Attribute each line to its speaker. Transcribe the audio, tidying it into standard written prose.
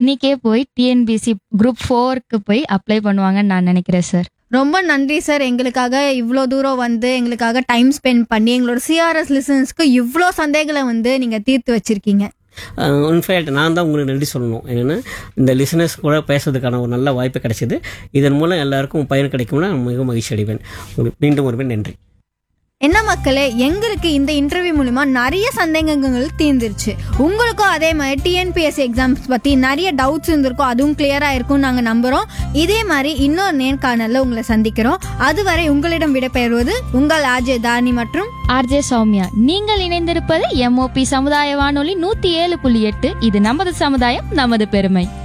Speaker 1: இன்னைக்கே போய் TNPSC group 4க்கு போய் அப்ளை பண்ணுவாங்கன்னு நான் நினைக்கிறேன் சார்.
Speaker 2: ரொம்ப நன்றி சார், எங்களுக்காக இவ்வளோ தூரம் வந்து எங்களுக்காக டைம் ஸ்பெண்ட் பண்ணி எங்களோட சிஆர்எஸ் லிசனர்ஸ்க்கு இவ்வளோ சந்தேகங்களை வந்து நீங்கள் தீர்த்து வச்சிருக்கீங்க.
Speaker 3: இன்ஃபேக்ட் நான் தான் உங்களுக்கு நன்றி சொல்லணும். என்னென்னா இந்த லிசனர்ஸ் கூட பேசுறதுக்கான ஒரு நல்ல வாய்ப்பு கிடைச்சிது. இதன் மூலம் எல்லாருக்கும் பயன் கிடைக்கும்னா மிகவும் மகிழ்ச்சி அடைவேன். உங்களுக்கு மீண்டும் ஒரு நன்றி.
Speaker 2: என்ன மக்களே, எங்களுக்கு இந்த இன்டர்வியூ மூலமா நிறைய சந்தேகங்கள் தீர்ந்துருச்சு. உங்களுக்கும் அதே மாதிரி டிஎன்பிஎஸ்சி எக்ஸாம்ஸ் பத்தி நிறைய டவுட்ஸ் இருந்திருக்கும், அதுவும் கிளியரா இருக்கும் நாங்க நம்புறோம். இதே மாதிரி இன்னொரு நேர்காணல்ல உங்களை சந்திக்கிறோம். அதுவரை உங்களிடம் விடைபெறுவது உங்கள் ஆர்ஜே தானி மற்றும்
Speaker 1: ஆர்ஜே சௌமியா. நீங்கள் இணைந்திருப்பது எம்ஓபி சமுதாய வானொலி 107.8. இது நமது சமுதாயம், நமது பெருமை.